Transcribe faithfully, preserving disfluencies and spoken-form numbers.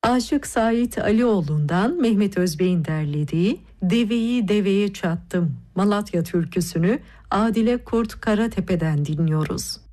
Aşık Sait Alioğlu'ndan Mehmet Özbey'in derlediği Deveyi Deveye Çattım Malatya türküsünü Adile Kurt Karatepe'den dinliyoruz.